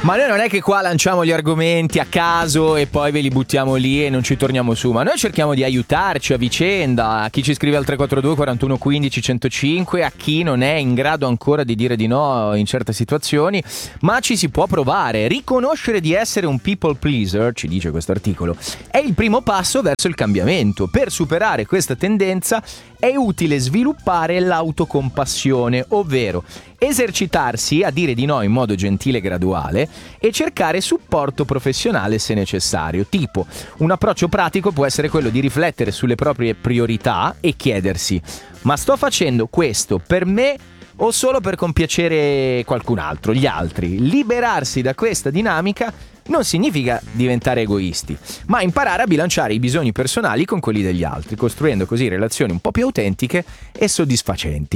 Ma noi non è che qua lanciamo gli argomenti a caso e poi ve li buttiamo lì e non ci torniamo su, ma noi cerchiamo di aiutarci a vicenda, a chi ci scrive al 342 41 15 105, a chi non è in grado ancora di dire di no in certe situazioni, ma ci si può provare. Riconoscere di essere un people pleaser, ci dice questo articolo, è il primo passo verso il cambiamento. Per superare questa tendenza è utile sviluppare l'autocompassione, ovvero esercitarsi a dire di no in modo gentile e graduale e cercare supporto professionale se necessario. Tipo, un approccio pratico può essere quello di riflettere sulle proprie priorità e chiedersi: ma sto facendo questo per me o solo per compiacere qualcun altro, gli altri? Liberarsi da questa dinamica non significa diventare egoisti, ma imparare a bilanciare i bisogni personali con quelli degli altri, costruendo così relazioni un po' più autentiche e soddisfacenti.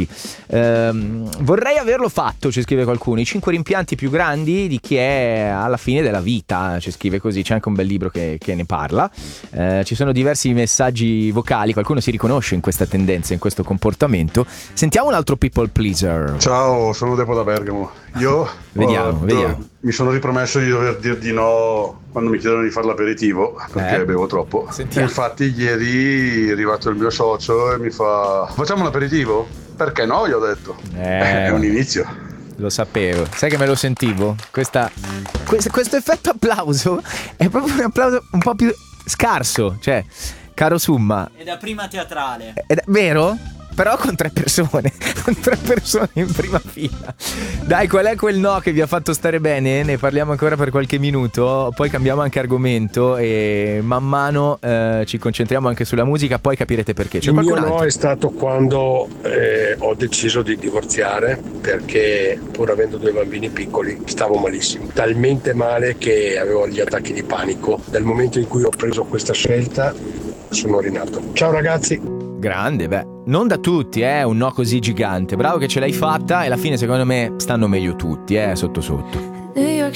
Vorrei averlo fatto, ci scrive qualcuno, i 5 rimpianti più grandi di chi è alla fine della vita, ci scrive così, c'è anche un bel libro che ne parla. Ci sono diversi messaggi vocali, qualcuno si riconosce in questa tendenza, in questo comportamento. Sentiamo un altro people pleaser. Ciao, sono Depo da Bergamo. Io vediamo. Mi sono ripromesso di dover dir di no quando mi chiedono di fare l'aperitivo, perché bevo troppo. Sentiamo. E infatti ieri è arrivato il mio socio e mi fa: facciamo un aperitivo? Perché no? Gli ho detto. È un inizio. Lo sapevo, sai che me lo sentivo? Questo effetto applauso è proprio un applauso un po' più scarso, cioè, caro Summa. È da prima teatrale. È vero? Però con 3 persone, con 3 persone in prima fila. Dai, qual è quel no che vi ha fatto stare bene? Ne parliamo ancora per qualche minuto, poi cambiamo anche argomento e man mano ci concentriamo anche sulla musica, poi capirete perché. C'è il mio altro? no è stato quando ho deciso di divorziare, perché pur avendo 2 bambini piccoli stavo malissimo, talmente male che avevo gli attacchi di panico. Dal momento in cui ho preso questa scelta sono rinato. Ciao ragazzi. Grande, non da tutti, un no così gigante. Bravo che ce l'hai fatta e alla fine secondo me stanno meglio tutti, sotto sotto.